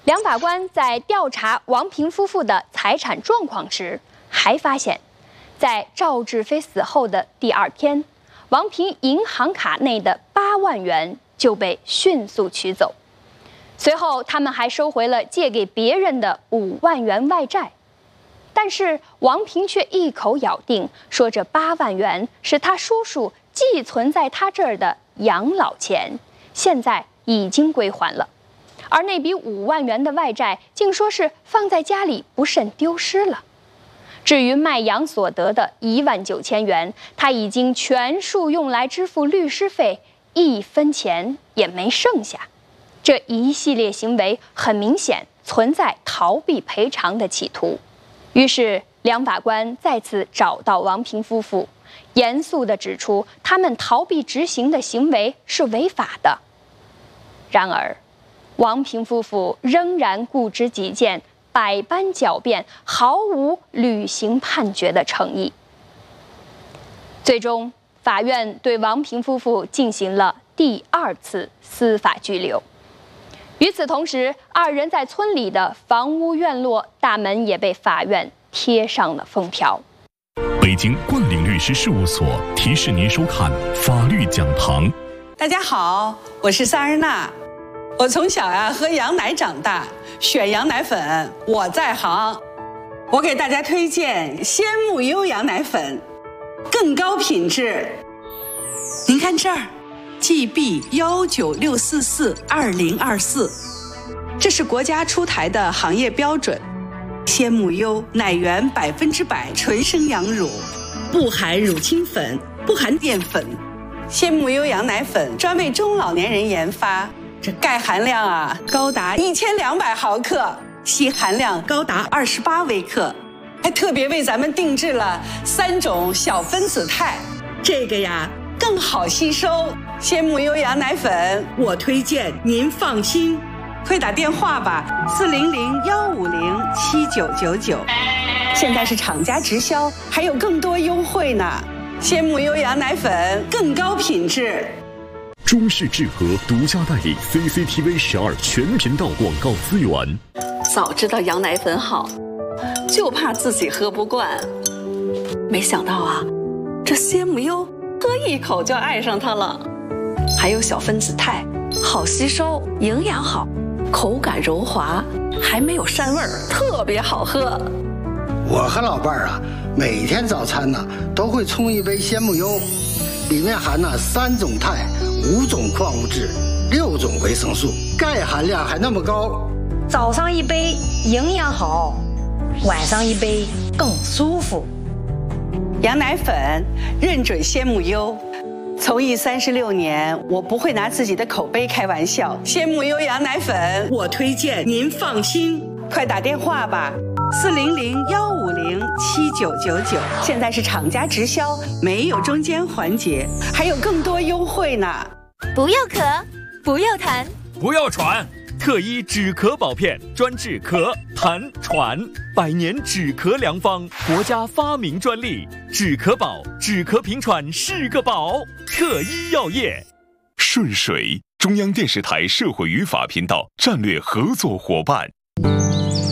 梁法官在调查王平夫妇的财产状况时，还发现，在赵志飞死后的第2天，王平银行卡内的8万元就被迅速取走。随后，他们还收回了借给别人的5万元外债。但是王平却一口咬定说，这8万元是他叔叔寄存在他这儿的养老钱，现在已经归还了。而那笔5万元的外债，竟说是放在家里不慎丢失了。至于卖羊所得的19000元，他已经全数用来支付律师费，1分钱也没剩下。这一系列行为很明显存在逃避赔偿的企图。于是梁法官再次找到王平夫妇，严肃地指出他们逃避执行的行为是违法的。然而王平夫妇仍然固执己见，百般狡辩，毫无履行判决的诚意。最终，法院对王平夫妇进行了第2次司法拘留。与此同时，2人在村里的房屋院落大门也被法院贴上了封条。 北京冠岭律师事务所提示您收看法律讲堂。 大家好，我是萨日娜。我从小喝羊奶长大，选羊奶粉我在行。我给大家推荐鲜木优羊奶粉，更高品质。您看这儿 GB196442024，这是国家出台的行业标准。鲜木优奶源100%纯生羊乳，不含乳清粉，不含淀粉。鲜木优羊奶粉专为中老年人研发。这钙含量高达1200毫克，硒含量高达28微克，还特别为咱们定制了3种小分子肽，这个更好吸收。鲜木优羊奶粉，我推荐您放心，快打电话吧，400-150-7999，现在是厂家直销，还有更多优惠呢。鲜木优羊奶粉更高品质。 中视智和独家代理 CCTV 12全频道广告资源。 早知道羊奶粉好，就怕自己喝不惯。没想到这鲜木优喝一口就爱上它了。还有小分子肽，好吸收，营养好，口感柔滑，还没有膻味儿，特别好喝。 我和老伴儿每天早餐都会冲一杯鲜木优，里面含3种肽、5种矿物质、6种维生素，钙含量还那么高。 早上一杯营养好，晚上一杯更舒服。 羊奶粉认准鲜木优，从艺36年，我不会拿自己的口碑开玩笑。鲜木优羊奶粉，我推荐您放心，快打电话吧，400-150-7999，现在是厂家直销，没有中间环节，还有更多优惠呢。 不要咳，不要痰， 不要喘，特医止咳宝片专治咳、痰、喘，100年止咳良方，国家发明专利，止咳宝，止咳平喘是个宝。特医药业。 顺水，中央电视台社会与法频道战略合作伙伴。